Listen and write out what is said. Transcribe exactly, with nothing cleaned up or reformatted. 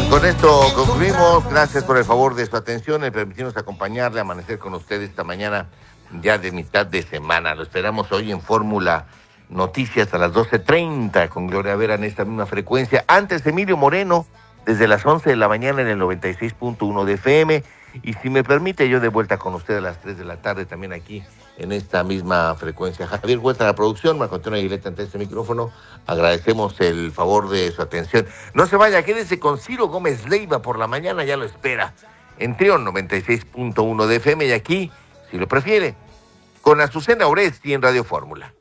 Con esto concluimos. Gracias por el favor de su atención y permitirnos acompañarle, amanecer con usted esta mañana ya de mitad de semana. Lo esperamos hoy en Fórmula Noticias a las doce treinta con Gloria Vera en esta misma frecuencia. Antes, Emilio Moreno, desde las once de la mañana en el noventa y seis punto uno de F M. Y si me permite, yo de vuelta con usted a las tres de la tarde también aquí en esta misma frecuencia. Javier Huerta, la producción, Marco Antonio Aguilera ante este micrófono. Agradecemos el favor de su atención. No se vaya, quédese con Ciro Gómez Leiva por la mañana, ya lo espera. En Trión noventa y seis punto uno de F M y aquí, si lo prefiere, con Azucena Oresti en Radio Fórmula.